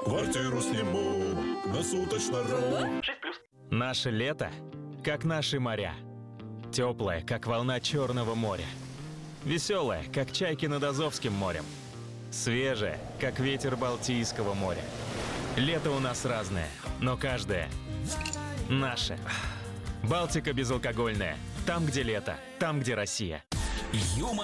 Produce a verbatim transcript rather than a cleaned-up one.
Квартиру сниму на суточно. Наше лето, как наши моря. Теплое, как волна Черного моря. Веселое, как чайки над Азовским морем. Свежее, как ветер Балтийского моря. Лето у нас разное, но каждое наше. Балтика безалкогольная. Там, где лето, там, где Россия. Юмор.